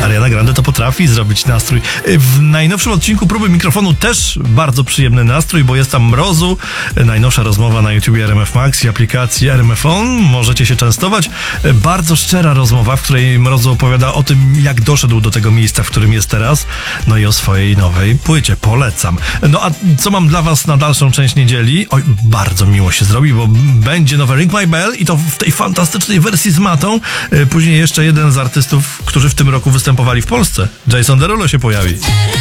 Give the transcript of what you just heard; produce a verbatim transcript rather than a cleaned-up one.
Ariana Grande to potrafi zrobić nastrój. W najnowszym odcinku Próby Mikrofonu też bardzo przyjemny nastrój, bo jest tam Mrozu, najnowsza rozmowa na YouTubie R M F Max i aplikacji R M F On. Możecie się częstować. Bardzo szczera rozmowa, w której Mrozu opowiada o tym, jak doszedł do tego miejsca, w którym jest teraz, no i o swojej nowej płycie. Polecam. No a co mam dla was na dalszą część niedzieli? Oj, bardzo miło się zrobi, bo będzie nowe Ring My Bell i to w tej fantastycznej wersji z Matą. Później jeszcze jeden z artystów, którzy w tym roku występowali w Polsce. Jason Derulo się pojawi.